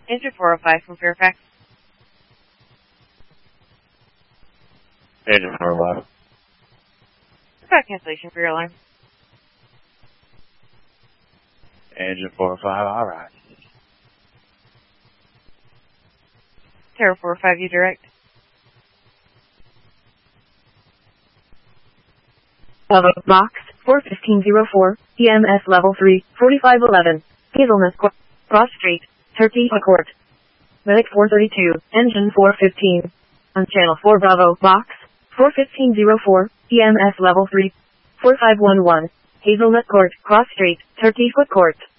Engine 405 from Fairfax. Engine 405. About cancellation for your alarm. Engine 405, alright. Terra 405, you direct. Bravo, box, 41504, EMS level 3, 4511, Hazelnut Court, Cross Street, Turkey Court. Medic 432, engine 415. On channel 4 Bravo, box, 41504, EMS level 3, 4511, Hazelnut Court, Cross Street, Turkey Court.